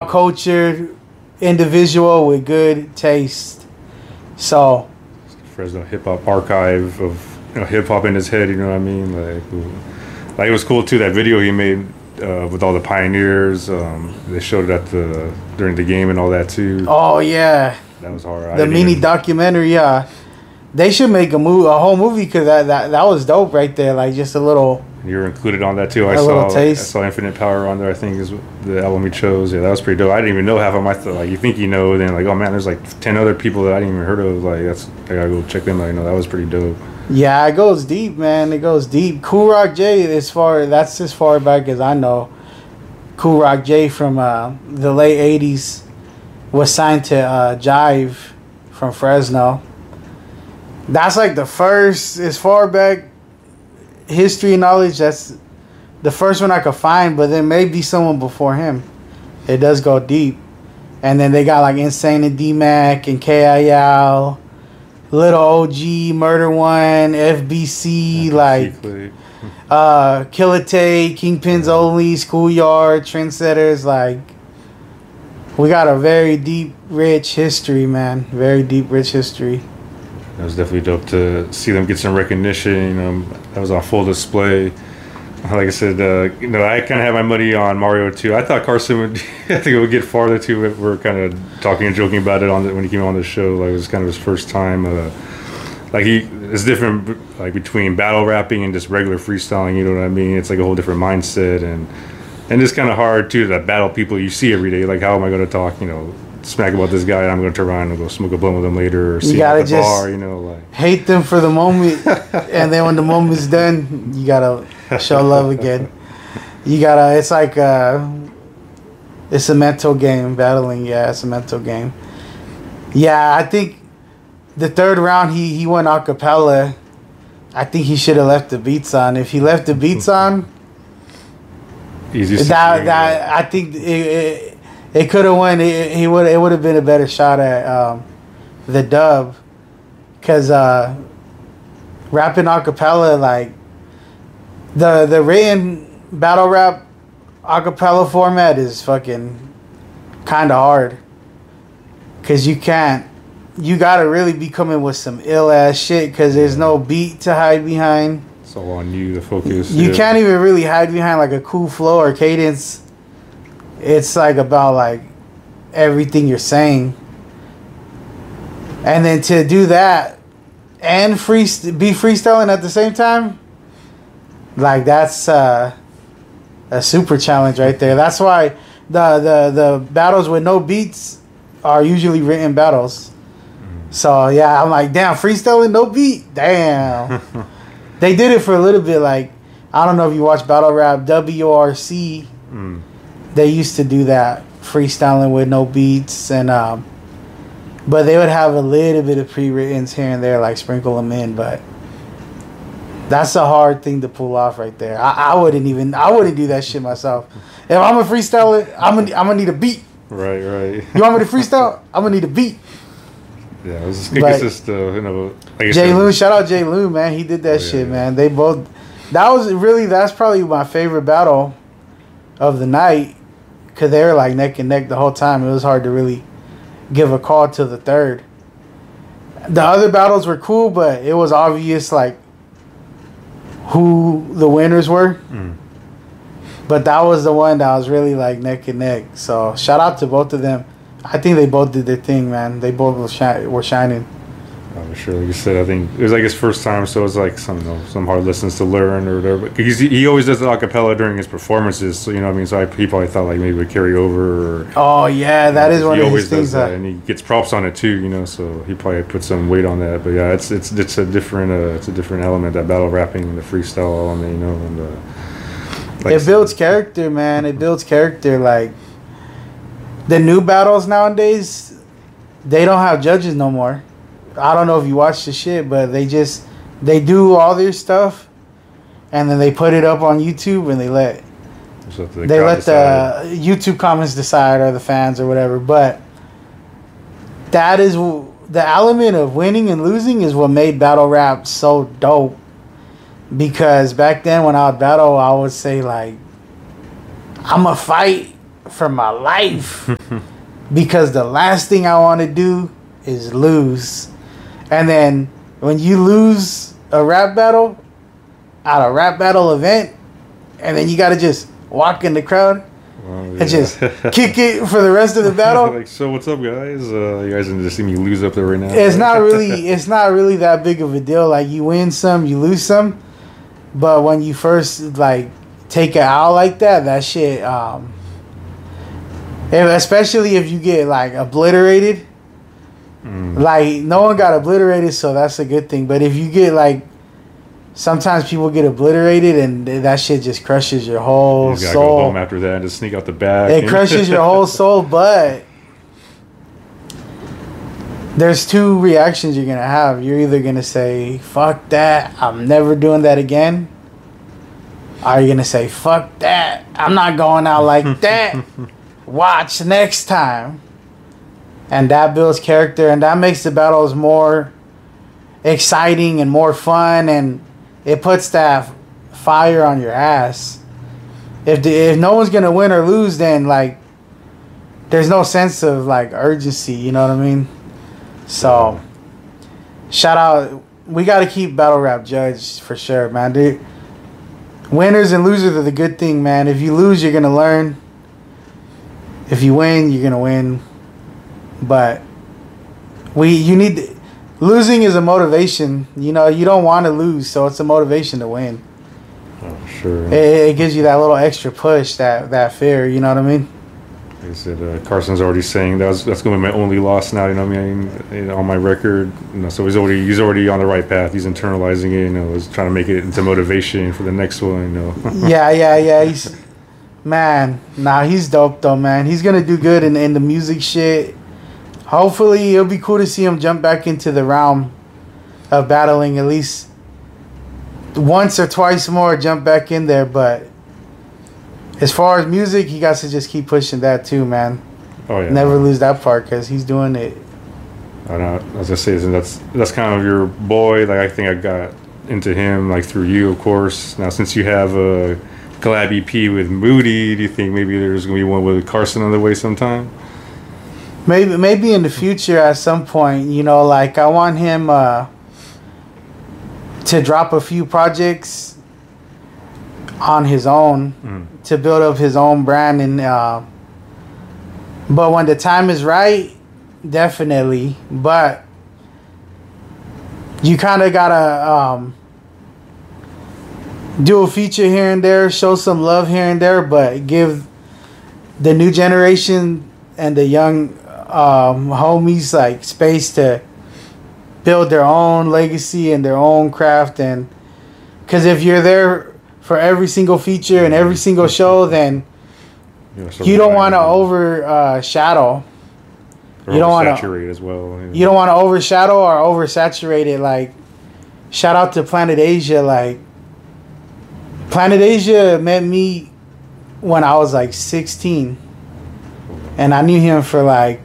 cultured individual with good taste. So Fresno hip hop archive of hip hop in his head. You know what I mean? Like it was cool too. That video he made with all the pioneers. They showed it during the game and all that too. Oh yeah, that was hard. The mini documentary. Yeah, they should make a whole movie because that was dope right there. Like just a little. You're included on that too. I saw Infinite Power on there. I think is the album he chose. Yeah, that was pretty dope. I didn't even know half of them. I thought like you think you know, then like oh man, there's like 10 other people that I didn't even heard of. Like I gotta go check them out. That was pretty dope. Yeah, it goes deep, man. It goes deep. Kool Rock J, that's as far back as I know. Kool Rock J from the late 80s was signed to Jive from Fresno. That's like the first, as far back history knowledge, that's the first one I could find, but there may be someone before him. It does go deep. And then they got like Insane and D-Mac and KIL, Little OG, Murder One, FBC, like Killer Tay, Kingpins Only, Schoolyard, Trendsetters. Like, we got a very deep, rich history, man. Very deep, rich history. It was definitely dope to see them get some recognition. That was on full display. Like I said, I kind of had my money on Mario too. I thought Carson would, I think it would get farther too. We were kind of talking and joking about it when he came on the show. Like it was kind of his first time. It's different like between battle rapping and just regular freestyling. You know what I mean? It's like a whole different mindset and it's kind of hard too to battle people you see every day. Like how am I going to talk? Smack about this guy and I'm going to turn around and go smoke a blunt with him later or see him at the bar, like hate them for the moment and then when the moment's done you gotta show love again. It's like it's a mental game. Battling, it's a mental game. I think the third round he went a cappella. I think he should have left the beats on. If he left the beats on, I think it could have won. It would have been a better shot at the dub, because rapping a cappella, like the written battle rap a cappella format is fucking kind of hard, because you gotta really be coming with some ill ass shit, because there's no beat to hide behind. It's all on you, the focus. You can't even really hide behind like a cool flow or cadence. It's like about like everything you're saying, and then to do that and be freestyling at the same time, like that's a super challenge right there. That's why the battles with no beats are usually written battles. So I'm like, damn, freestyling no beat, damn. They did it for a little bit. Like, I don't know if you watch battle rap WRC. They used to do that, freestyling with no beats, and but they would have a little bit of pre-writtens here and there, like sprinkle them in. But that's a hard thing to pull off right there. I wouldn't do that shit myself. If I'm a freestyler, I'm gonna need a beat. Right. You want me to freestyle? I'm gonna need a beat. Yeah, it was just like Jay Loon, shout out Jay Loon, man. He did that shit, man. They both. That's probably my favorite battle of the night, because they were like neck and neck the whole time. It was hard to really give a call to the third. The other battles were cool, but it was obvious like who the winners were. But that was the one that was really like neck and neck. So shout out to both of them. I think they both did their thing, man. They both were shining. Oh, sure. Like you said, I think it was like his first time, so it was like some hard lessons to learn or whatever. Because he always does the acapella during his performances, so you know what I mean. So he probably thought like maybe it would carry over. That is one of his things. And he gets props on it too, So he probably put some weight on that. But yeah, it's a different element, that battle rapping and the freestyle element, And it builds character, man. It builds character. Like the new battles nowadays, they don't have judges no more. I don't know if you watch the shit, but they do all their stuff, and then they put it up on YouTube, and they let the YouTube comments decide, or the fans or whatever. But that is the element of winning and losing is what made battle rap so dope. Because back then when I would battle, I would say like, I'm a fight for my life because the last thing I want to do is lose. And then when you lose a rap battle at a rap battle event, and then you got to just walk in the crowd and just kick it for the rest of the battle. Like, so what's up, guys? You guys didn't just see me lose up there right now. It's not really that big of a deal. Like, you win some, you lose some. But when you first, like, take it out like that shit, especially if you get, like, obliterated. Like, no one got obliterated, so that's a good thing. But if you get, like, sometimes people get obliterated and that shit just crushes your whole you gotta soul. go home after that and just sneak out the back. It crushes your whole soul, but there's two reactions you're going to have. You're either going to say, fuck that, I'm never doing that again. Or you're going to say, fuck that, I'm not going out like that. Watch next time. And that builds character, and that makes the battles more exciting and more fun, and it puts that fire on your ass. If no one's gonna win or lose, then like there's no sense of like urgency. You know what I mean? So shout out. We got to keep battle rap judged for sure, man. Dude, winners and losers are the good thing, man. If you lose, you're gonna learn. If you win, you're gonna win. But losing is a motivation. You know, you don't want to lose, so it's a motivation to win. Oh, sure. It gives you that little extra push, that fear. You know what I mean? Like I said, Carson's already saying that's going to be my only loss now. You know what I mean? On my record, you know, so he's already on the right path. He's internalizing it. You know, he's trying to make it into motivation for the next one. You know. Yeah. He's dope though, man. He's gonna do good in the music shit. Hopefully, it'll be cool to see him jump back into the realm of battling at least once or twice more, jump back in there. But as far as music, he got to just keep pushing that too, man. Oh, yeah. Never lose that part because he's doing it. I know. As I say, that's kind of your boy. Like, I think I got into him like through you, of course. Now, since you have a collab EP with Moody, do you think maybe there's going to be one with Carson on the way sometime? Maybe in the future at some point, you know, like I want him to drop a few projects on his own to build up his own brand, and but when the time is right, definitely. But you kind of gotta do a feature here and there, show some love here and there, but give the new generation and the young homies like space to build their own legacy and their own craft. And because if you're there for every single feature and every single show, then you don't want to overshadow. You don't want to saturate as well. You don't want to overshadow or oversaturate it. Like, shout out to Planet Asia. Like, Planet Asia met me when I was like 16, and I knew him for like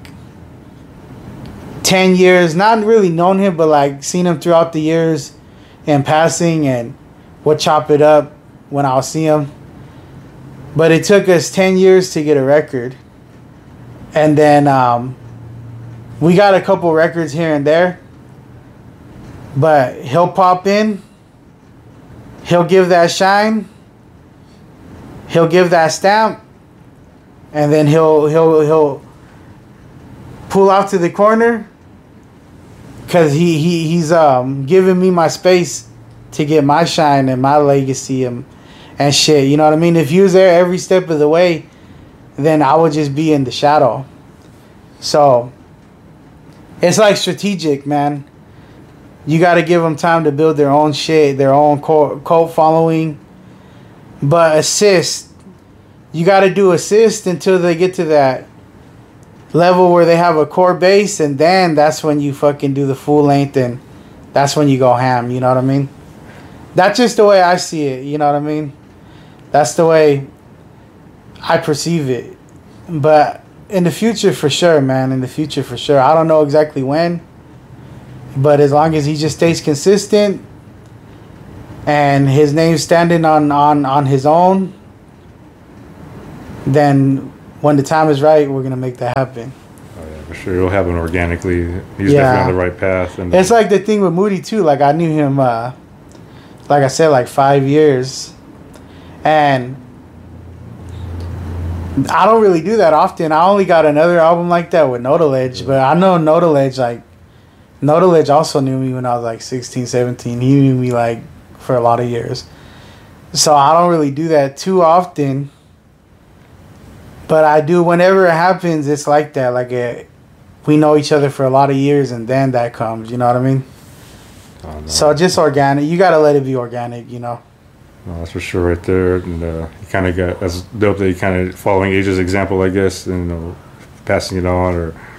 10 years. Not really known him, but like seen him throughout the years in passing, and would chop it up when I'll see him. But it took us 10 years to get a record, and then we got a couple records here and there. But he'll pop in, he'll give that shine, he'll give that stamp, and then he'll pull out to the corner, because he's giving me my space to get my shine and my legacy and shit. You know what I mean? If he was there every step of the way, then I would just be in the shadow. So it's like strategic, man. You got to give them time to build their own shit, their own cult following. But assist, you got to do assist until they get to that level where they have a core base, and then that's when you fucking do the full length, and that's when you go ham. You know what I mean? That's just the way I see it. You know what I mean? That's the way I perceive it. But in the future, for sure, man. In the future, for sure. I don't know exactly when, but as long as he just stays consistent and his name's standing on his own, then when the time is right, we're gonna make that happen. Oh yeah, for sure. It'll happen organically. He's Yeah. definitely on the right path. And It's like the thing with Moody too. Like I knew him, like I said, like 5 years, and I don't really do that often. I only got another album like that with Notaledge, but I know Notaledge, like, Notaledge also knew me when I was like 16, 17. He knew me like for a lot of years. So I don't really do that too often. But I do whenever it happens, it's like that. Like we know each other for a lot of years and then that comes, you know what I mean? Oh, no. So just organic. You got to let it be organic, you know? No, that's for sure right there. And you kind of got, that's dope that you kind of following Asia's example, I guess, and passing it on or